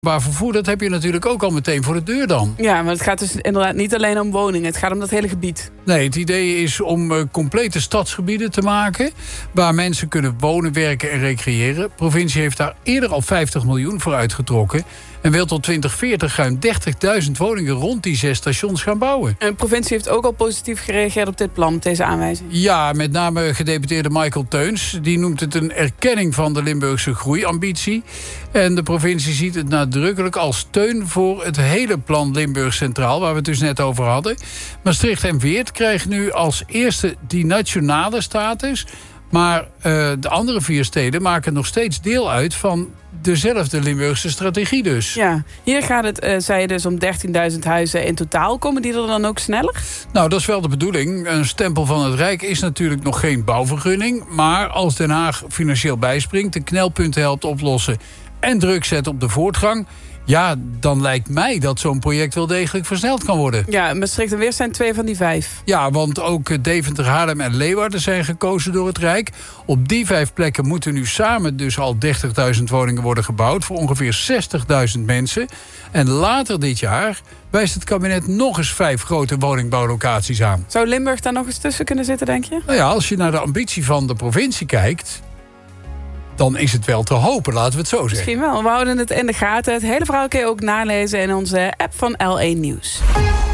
Maar vervoer, dat heb je natuurlijk ook al meteen voor de deur dan. Ja, maar het gaat dus inderdaad niet alleen om woningen. Het gaat om dat hele gebied. Nee, het idee is om complete stadsgebieden te maken, waar mensen kunnen wonen, werken en recreëren. De provincie heeft daar eerder al 50 miljoen voor uitgetrokken. En wil tot 2040 ruim 30.000 woningen rond die 6 stations gaan bouwen. En de provincie heeft ook al positief gereageerd op dit plan, op deze aanwijzing. Ja, met name gedeputeerde Michael Teuns. Die noemt het een erkenning van de Limburgse groeiambitie. En de provincie ziet het nadrukkelijk als steun voor het hele plan Limburg Centraal, waar we het dus net over hadden. Maastricht en Weert krijgen nu als eerste die nationale status. Maar de andere 4 steden maken nog steeds deel uit van dezelfde Limburgse strategie dus. Ja, hier gaat het, zei je dus, om 13.000 huizen in totaal. Komen die er dan ook sneller? Nou, dat is wel de bedoeling. Een stempel van het Rijk is natuurlijk nog geen bouwvergunning. Maar als Den Haag financieel bijspringt, de knelpunten helpt oplossen en druk zet op de voortgang, ja, dan lijkt mij dat zo'n project wel degelijk versneld kan worden. Ja, Maastricht en Weert zijn 2 van die 5. Ja, want ook Deventer, Haarlem en Leeuwarden zijn gekozen door het Rijk. Op die 5 plekken moeten nu samen dus al 30.000 woningen worden gebouwd voor ongeveer 60.000 mensen. En later dit jaar wijst het kabinet nog eens 5 grote woningbouwlocaties aan. Zou Limburg daar nog eens tussen kunnen zitten, denk je? Nou ja, als je naar de ambitie van de provincie kijkt, dan is het wel te hopen, laten we het zo zeggen. Misschien wel. We houden het in de gaten. Het hele verhaal kun je ook nalezen in onze app van L1 Nieuws.